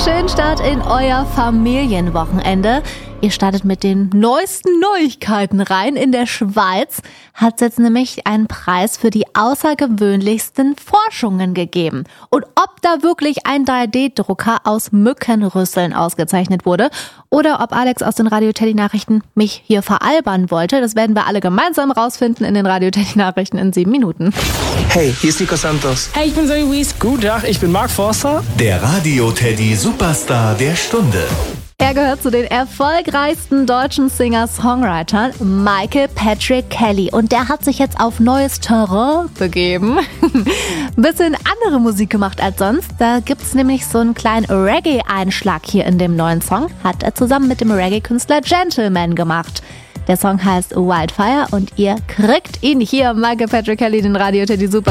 Schönen Start in euer Familienwochenende. Ihr startet mit den neuesten Neuigkeiten rein. In der Schweiz hat es jetzt nämlich einen Preis für die außergewöhnlichsten Forschungen gegeben. Und ob da wirklich ein 3D-Drucker aus Mückenrüsseln ausgezeichnet wurde oder ob Alex aus den Radio Teddy Nachrichten mich hier veralbern wollte, das werden wir alle gemeinsam rausfinden in den Radio Teddy Nachrichten in 7 Minuten. Hey, hier ist Nico Santos. Hey, ich bin Zoe Wies. Guten Tag, ich bin Mark Forster. Der Radio Teddy Superstar der Stunde. Er gehört zu den erfolgreichsten deutschen Singer-Songwritern, Michael Patrick Kelly. Und der hat sich jetzt auf neues Terrain begeben. Ein bisschen andere Musik gemacht als sonst. Da gibt's nämlich so einen kleinen Reggae-Einschlag hier in dem neuen Song. Hat er zusammen mit dem Reggae-Künstler Gentleman gemacht. Der Song heißt Wildfire und ihr kriegt ihn hier, Michael Patrick Kelly, den Radio Teddy Super.